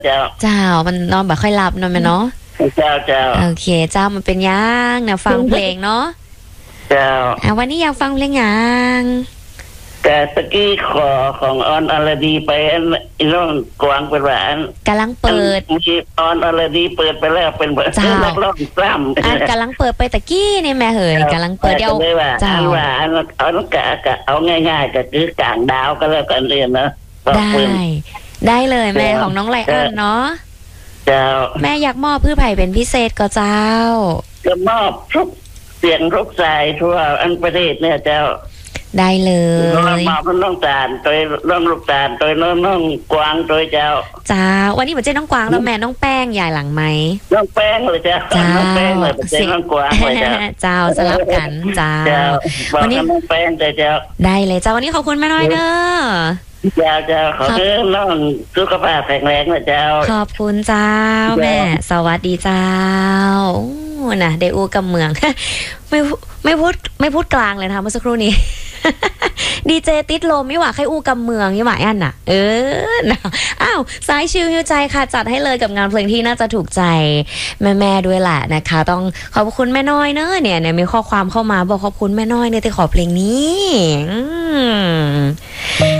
เจ้าเจ้ามันนอนแบบค่อยหลับนอนไหมเนาะเจ้าเจ้าโอเคเจ้ามันเป็นยังนะฟังเพลงเนาะเจ้าวันนี้อยากฟังเพลงยังแต่ตะกี้ขอของออนอลดีไปอันน้องกวางเป็นว่าอันกำลังเปิดมีออนอลดีเปิดไปแล้วเป็นแบบนักร้องซ้ำกำลังเปิดไปตะกี้นี่แม่เหยกำลังเปิดเดียวเจ้าว่าเอาง่ายๆก็คือกลางดาวก็แล้วกันเรียนนะได้เลยแม่ของน้องไลออนเนาะเจ้าแม่อยากมอบพืชไผ่เป็นพิเศษก็เจ้าจะมอบทุกเสียงทุกสายทั่วอันประเทศเนี่ยเจ้าได้เลยมอบน้องตาลโดยน้องลูกตาลโดยน้องกวางโดยเจ้าวันนี้เหมือนเจ้น้องกวางแล้วแม่น้องแป้งยายหลังไหมน้องแป้งเลยเจ้าน้องแป้งเลยเป็นน้องกวางเลยเจ้าสลับกันเจ้าวันนี้น้องแป้งเลยเจ้าได้เลยเจ้าวันนี้ขอบคุณแม่น้อยเด้อเจ้าขอให้น้องสุขภาพแข็งแรงนะเจ้าขอบคุณเจ้าแม่สวัสดีเจ้านะได้อูกับเมืองไม่พูดกลางเลยนะคะเมื่อสักครู่นี้ดีเจติดลมไม่หว่าใครอูกับเมืองยี่หว่าอันน่ะนะอ้าวสายชิลฮิวใจค่ะจัดให้เลยกับงานเพลงที่น่าจะถูกใจแม่ด้วยแหละนะคะต้องขอบคุณแม่น้อยเนอะเนี่ยมีข้อความเข้ามาบอกขอบคุณแม่น้อยเนี่ยที่ขอเพลงนี้